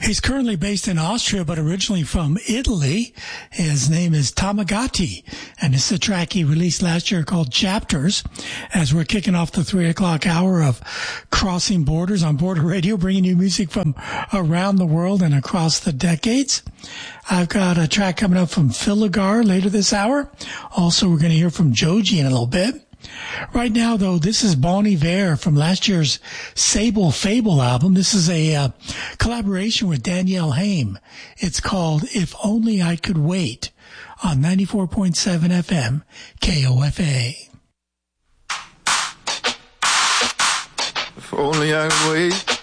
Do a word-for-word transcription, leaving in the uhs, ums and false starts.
He's currently based in Austria, but originally from Italy. His name is Tamagati, and it's a track he released last year called Chapters. As we're kicking off the three o'clock hour of Crossing Borders on Border Radio, bringing you music from around the world and across the decades. I've got a track coming up from Filigar later this hour. Also, we're going to hear from Joji in a little bit. Right now, though, this is Bon Iver from last year's Sable Fable album. This is a uh, collaboration with Danielle Haim. It's called If Only I Could Wait on ninety-four point seven F M K O F A. If only I could wait